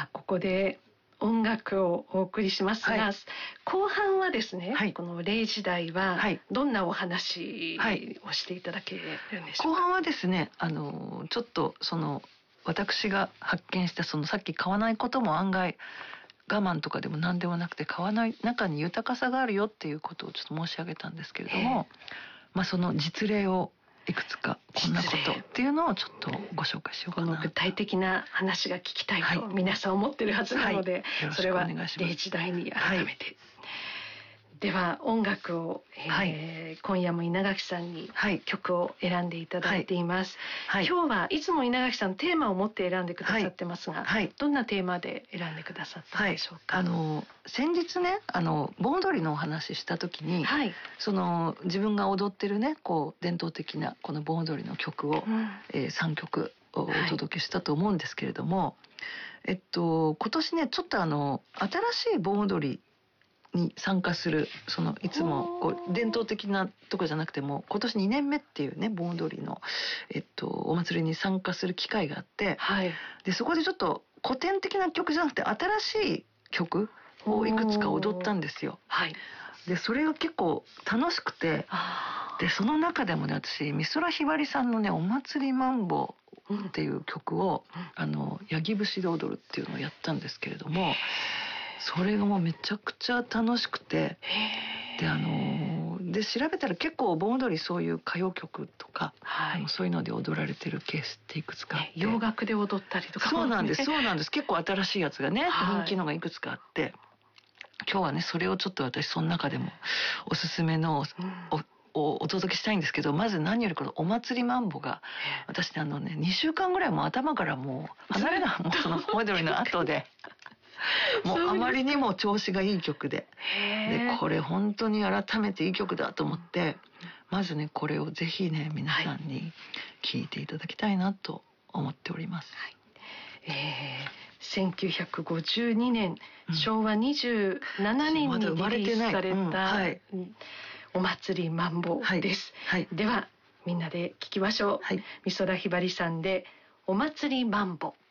ここで音楽をお送りしますが、後半はですね、この0時台はどんなお話をしていただけるんでしょうか。 後半はですね、ちょっと私が発見したさっき買わないことも案外我慢とかでも何でもなくて、買わない中に豊かさがあるよっていうことをちょっと申し上げたんですけれども、その実例をいくつかこんなことっていうのをちょっとご紹介しようかな。 この具体的な話が聞きたいと皆さん思ってるはずなので、それは0時台に改めて。では音楽を、今夜も稲垣さんに曲を選んでいただいています。今日はいつも稲垣さんテーマを持って選んでくださってますが、どんなテーマで選んでくださったでしょうか。 先日ね盆踊りのお話した時に、自分が踊ってるね伝統的なこの盆踊りの曲を、3曲お届けしたと思うんですけれども、今年ねちょっと新しい盆踊りに参加するいつも伝統的なとこじゃなくても今年2年目っていうね盆踊りの、お祭りに参加する機会があって、でそこでちょっと古典的な曲じゃなくて新しい曲をいくつか踊ったんですよ。でそれが結構楽しくて、でその中でもね私美空ひばりさんのねお祭りマンボっていう曲をヤギ節で踊るっていうのをやったんですけれども、それがもうめちゃくちゃ楽しくて、で調べたら結構盆踊りそういう歌謡曲とか、そういうので踊られてるケースっていくつかあって、 洋楽で踊ったりとか、 そうなんです結構新しいやつがね、人気のがいくつかあって、今日はねそれをちょっと私その中でもおすすめのお届けしたいんですけど、まず何よりこのお祭りマンボが私ね2週間ぐらいも頭からもう離れないもうその盆踊りの後でもうあまりにも調子がいい曲でこれ本当に改めていい曲だと思って、まずねこれをぜひね皆さんに聴いていただきたいなと思っております。 1952年、昭和27年にリリースされたお祭りマンボです。ではみんなで聴きましょう。美空ひばりさんでお祭りマンボ。